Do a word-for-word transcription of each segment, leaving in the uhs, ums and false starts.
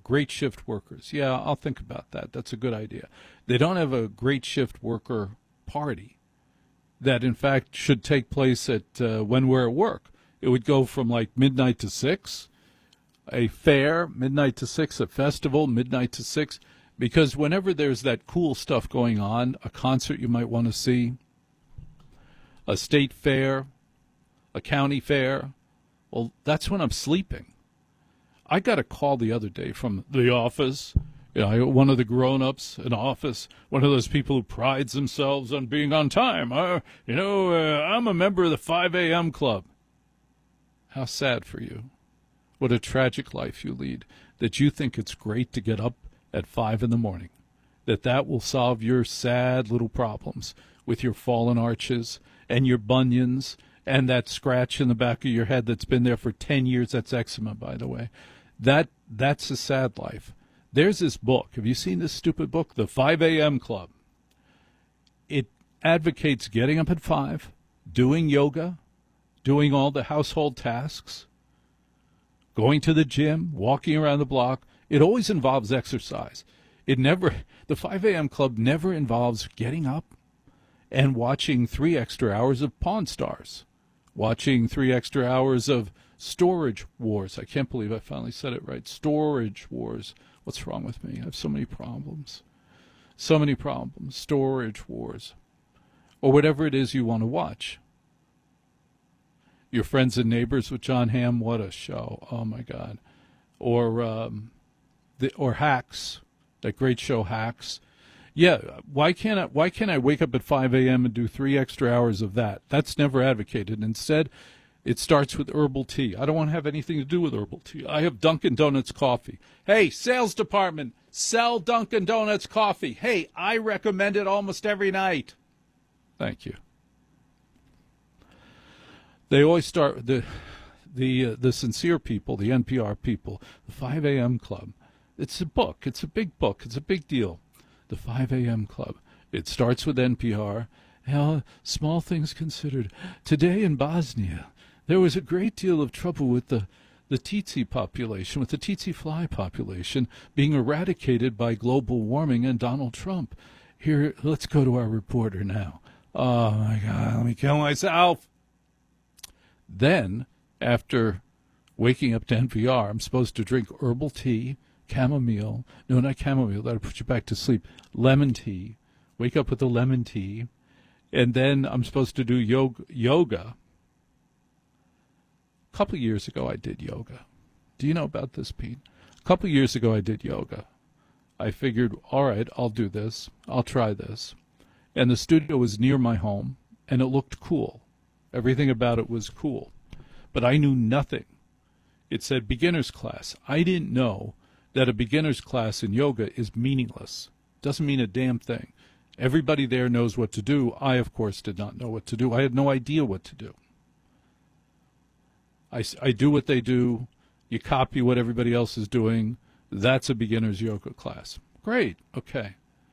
great shift workers. Yeah, I'll think about that. That's a good idea. They don't have a great shift worker party that, in fact, should take place at uh, when we're at work. It would go from like midnight to six, a fair, midnight to six, a festival, midnight to six, because whenever there's that cool stuff going on, a concert you might want to see, a state fair, a county fair, well, that's when I'm sleeping. I got a call the other day from the office, you know, one of the grown-ups in office, one of those people who prides themselves on being on time. Uh, you know, uh, I'm a member of the five a.m. club. How sad for you. What a tragic life you lead, that you think it's great to get up at five in the morning, that that will solve your sad little problems with your fallen arches and your bunions and that scratch in the back of your head that's been there for ten years. That's eczema, by the way. That That's a sad life. There's this book. Have you seen this stupid book, The five a.m. Club? It advocates getting up at five, doing yoga, doing all the household tasks, going to the gym, walking around the block. It always involves exercise. It never, the five a.m. Club never involves getting up and watching three extra hours of Pawn Stars, watching three extra hours of Storage Wars. I can't believe I finally said it right. Storage Wars. What's wrong with me? I have so many problems. So many problems. Storage Wars. Or whatever it is you want to watch. Your Friends and Neighbors with John Hamm. What a show. Oh, my God. Or, um, the, or Hacks. That great show, Hacks. Yeah, why can't I, why can't I wake up at five a.m. and do three extra hours of that? That's never advocated. Instead, it starts with herbal tea. I don't want to have anything to do with herbal tea. I have Dunkin' Donuts coffee. Hey, sales department, sell Dunkin' Donuts coffee. Hey, I recommend it almost every night. Thank you. They always start, the the uh, the sincere people, the N P R people, the five a.m. Club. It's a book. It's a big book. It's a big deal. The five a.m. Club. It starts with N P R. How small things considered. Today in Bosnia, there was a great deal of trouble with the, the tsetse population, with the tsetse fly population being eradicated by global warming and Donald Trump. Here, let's go to our reporter now. Oh, my God, let me kill myself. Then, after waking up to N P R, I'm supposed to drink herbal tea, chamomile. No, not chamomile. That'll put you back to sleep. Lemon tea. Wake up with the lemon tea. And then I'm supposed to do yoga. yoga. A couple of years ago, I did yoga. Do you know about this, Pete? A couple of years ago, I did yoga. I figured, all right, I'll do this. I'll try this. And the studio was near my home, and it looked cool. Everything about it was cool. But I knew nothing. It said beginner's class. I didn't know that a beginner's class in yoga is meaningless. Doesn't mean a damn thing. Everybody there knows what to do. I, of course, did not know what to do. I had no idea what to do. I, I do what they do. You copy what everybody else is doing. That's a beginner's yoga class. Great. Okay.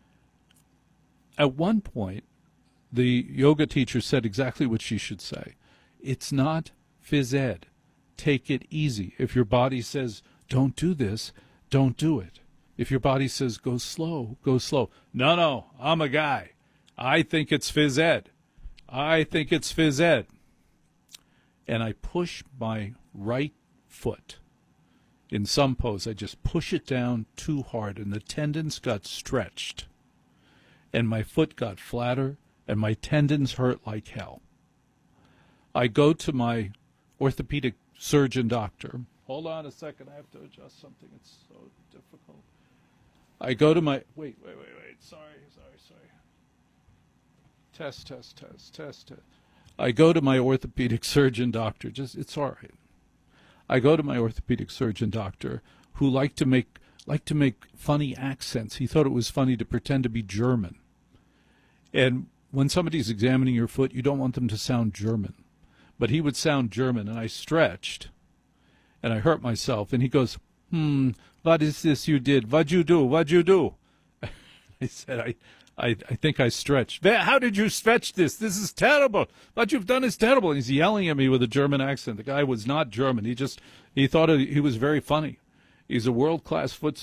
At one point, the yoga teacher said exactly what she should say. It's not phys ed. Take it easy. If your body says, don't do this, don't do it. If your body says, go slow, go slow. No, no, I'm a guy. I think it's phys ed. I think it's phys ed. And I push my right foot. In some pose, I just push it down too hard, and the tendons got stretched. And my foot got flatter, and my tendons hurt like hell. I go to my orthopedic surgeon doctor. Hold on a second. I have to adjust something. It's so difficult. I go to my... Wait, wait, wait, wait. Sorry, sorry, sorry. Test, test, test, test, test. I go to my orthopedic surgeon doctor. Just, it's all right. I go to my orthopedic surgeon doctor who liked to make liked to make funny accents. He thought it was funny to pretend to be German. And when somebody's examining your foot, you don't want them to sound German. But he would sound German, and I stretched, and I hurt myself. And he goes, hmm, what is this you did? What'd you do? What'd you do? I said, I, I, I think I stretched. How did you stretch this? This is terrible. What you've done is terrible. And he's yelling at me with a German accent. The guy was not German. He just, he thought it, he was very funny. He's a world-class foot